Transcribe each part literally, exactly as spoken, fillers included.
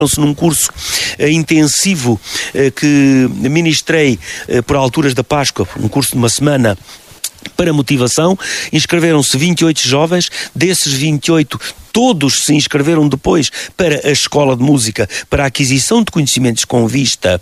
num curso uh, intensivo uh, que ministrei uh, por alturas da Páscoa, um curso de uma semana para motivação. Inscreveram-se vinte e oito jovens, desses vinte e oito, todos se inscreveram depois para a Escola de Música, para a aquisição de conhecimentos com vista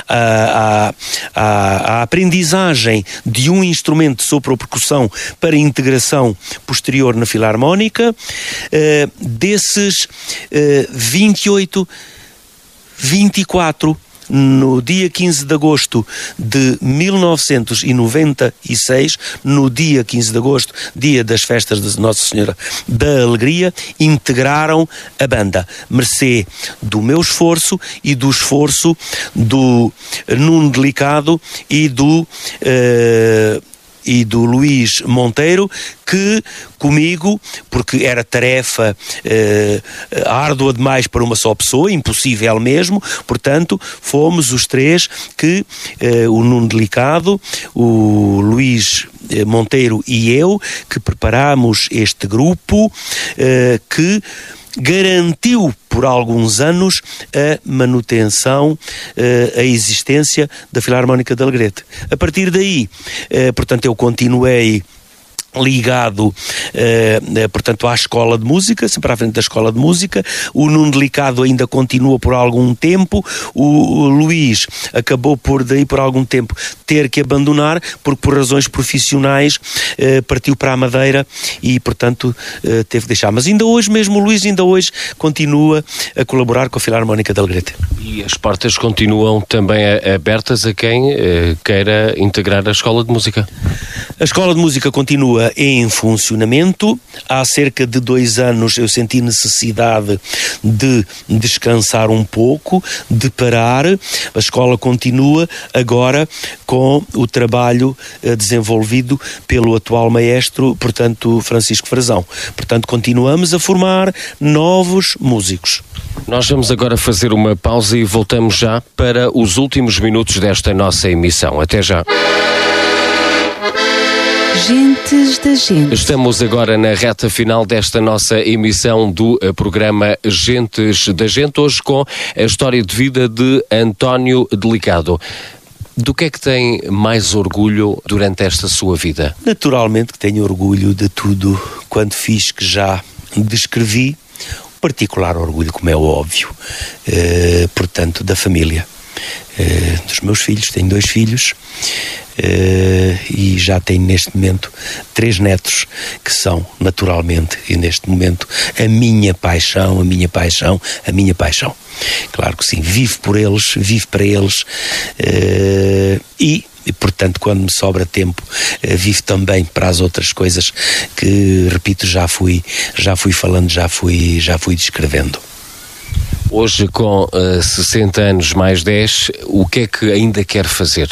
à, à, à aprendizagem de um instrumento de sopro-percussão para integração posterior na Filarmónica. Uh, desses uh, vinte e oito, vinte e quatro, no dia quinze de agosto de mil novecentos e noventa e seis, no dia quinze de agosto, dia das festas de Nossa Senhora da Alegria, integraram a banda, mercê do meu esforço e do esforço do Nuno Delicado e do uh, e do Luís Monteiro, que comigo, porque era tarefa eh, árdua demais para uma só pessoa, impossível mesmo, portanto, fomos os três que, eh, o Nuno Delicado, o Luís Monteiro e eu, que preparámos este grupo eh, que garantiu por alguns anos a manutenção, a existência da Filarmónica de Alegrete. A partir daí, portanto, eu continuei ligado, eh, portanto, à Escola de Música, sempre à frente da Escola de Música. O Nuno Delicado ainda continua por algum tempo. O, o Luís acabou por, daí por algum tempo, ter que abandonar, porque por razões profissionais eh, partiu para a Madeira e, portanto, eh, teve que deixar. Mas ainda hoje, mesmo o Luís, ainda hoje, continua a colaborar com a Filarmónica de Alegrete. E as portas continuam também abertas a quem eh, queira integrar a Escola de Música? A Escola de Música continua em funcionamento. Há cerca de dois anos eu senti necessidade de descansar um pouco, de parar. A escola continua agora com o trabalho eh, desenvolvido pelo atual maestro, portanto, Francisco Frazão. Portanto, continuamos a formar novos músicos. Nós vamos agora fazer uma pausa e voltamos já para os últimos minutos desta nossa emissão. Até já. Gentes da Gente. Estamos agora na reta final desta nossa emissão do programa Gentes da Gente, hoje com a história de vida de António Delicado. Do que é que tem mais orgulho durante esta sua vida? Naturalmente que tenho orgulho de tudo quanto fiz, que já descrevi. Particular orgulho, como é óbvio, eh, portanto, da família, eh, dos meus filhos. Tenho dois filhos, Uh, e já tenho neste momento três netos que são naturalmente e neste momento a minha paixão, a minha paixão, a minha paixão. Claro que sim, vivo por eles, vivo para eles uh, e, e portanto quando me sobra tempo uh, vivo também para as outras coisas que, repito, já fui, já fui falando, já fui, já fui descrevendo. Hoje com uh, sessenta anos mais dez, o que é que ainda quer fazer?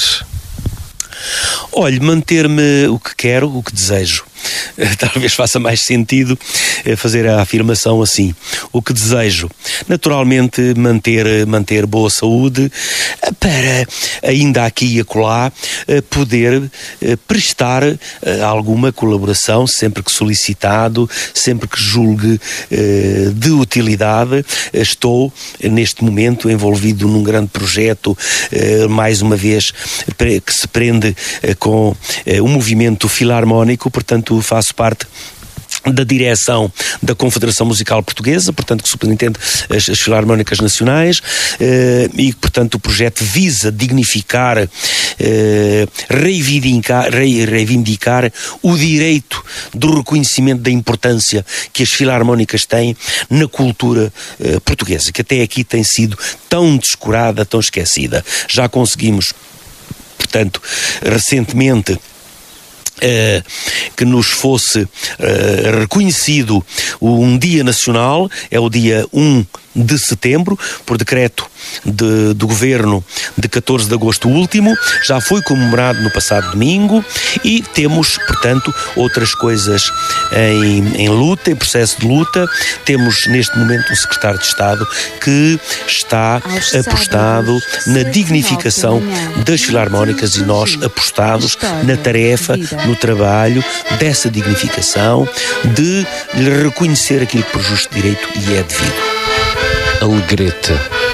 Olhe, manter-me o que quero, o que desejo. Talvez faça mais sentido fazer a afirmação assim. O que desejo? Naturalmente manter, manter boa saúde para, ainda aqui e acolá, poder prestar alguma colaboração sempre que solicitado, sempre que julgue de utilidade. Estou, neste momento, envolvido num grande projeto, mais uma vez, que se prende com o movimento filarmónico, portanto, faço parte da direção da Confederação Musical Portuguesa, portanto que superintende as, as Filarmónicas Nacionais, eh, e portanto o projeto visa dignificar, eh, reivindicar, re, reivindicar o direito do reconhecimento da importância que as Filarmónicas têm na cultura eh, portuguesa, que até aqui tem sido tão descurada, tão esquecida. Já conseguimos, portanto, recentemente, Uh, que nos fosse uh, reconhecido um dia nacional, é o dia um de setembro, por decreto de, do Governo de catorze de agosto último, já foi comemorado no passado domingo e temos, portanto, outras coisas em, em luta, em processo de luta. Temos neste momento um secretário de Estado que está apostado na dignificação das filarmónicas e nós apostados na tarefa, no trabalho dessa dignificação, de lhe reconhecer aquilo que por justo direito lhe é devido. Alegrete